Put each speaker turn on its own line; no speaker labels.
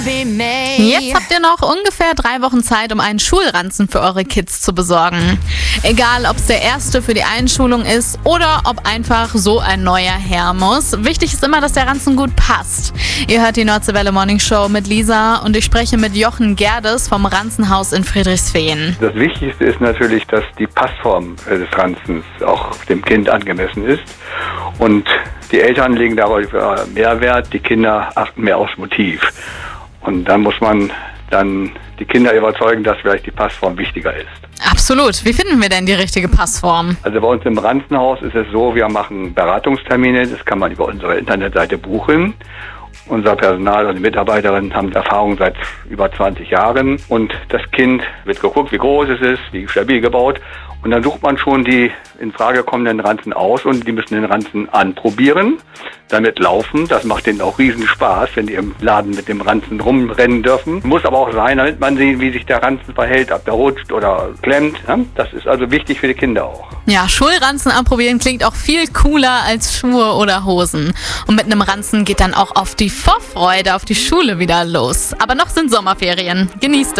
Jetzt habt ihr noch ungefähr 3 Wochen Zeit, um einen Schulranzen für eure Kids zu besorgen. Egal, ob es der erste für die Einschulung ist oder ob einfach so ein neuer her muss. Wichtig ist immer, dass der Ranzen gut passt. Ihr hört die Nordsee Welle Morning Show mit Lisa und ich spreche mit Jochen Gerdes vom Ranzenhaus in Friedrichsfehn.
Das Wichtigste ist natürlich, dass die Passform des Ranzens auch dem Kind angemessen ist. Und die Eltern legen darauf mehr Wert, die Kinder achten mehr aufs Motiv. Und dann muss man dann die Kinder überzeugen, dass vielleicht die Passform wichtiger ist.
Absolut. Wie finden wir denn die richtige Passform?
Also bei uns im Ranzenhaus ist es so, wir machen Beratungstermine, das kann man über unsere Internetseite buchen. Unser Personal und die Mitarbeiterinnen haben Erfahrung seit über 20 Jahren und das Kind wird geguckt, wie groß es ist, wie stabil gebaut und dann sucht man schon die in Frage kommenden Ranzen aus und die müssen den Ranzen anprobieren, damit laufen. Das macht denen auch riesen Spaß, wenn die im Laden mit dem Ranzen rumrennen dürfen. Muss aber auch sein, damit man sieht, wie sich der Ranzen verhält, ob der rutscht oder klemmt. Das ist also wichtig für die Kinder auch.
Ja, Schulranzen anprobieren klingt auch viel cooler als Schuhe oder Hosen. Und mit einem Ranzen geht dann auch auf die Vorfreude auf die Schule wieder los. Aber noch sind Sommerferien. Genießt es.